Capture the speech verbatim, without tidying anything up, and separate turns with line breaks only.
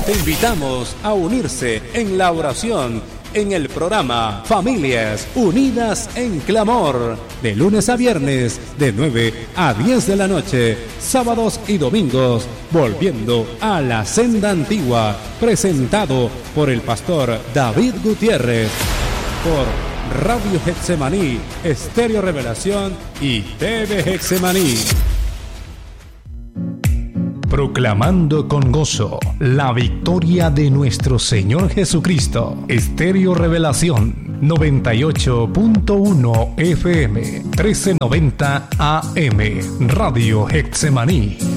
Te invitamos a unirse en la oración en el programa Familias Unidas en Clamor, de lunes a viernes, de nueve a diez de la noche, sábados y domingos, volviendo a la senda antigua, presentado por el pastor David Gutiérrez, por Radio Getsemaní, Estéreo Revelación y T V Getsemaní. Proclamando con gozo la victoria de nuestro Señor Jesucristo. Estéreo Revelación noventa y ocho punto uno F M, trece noventa A M, Radio Getsemaní.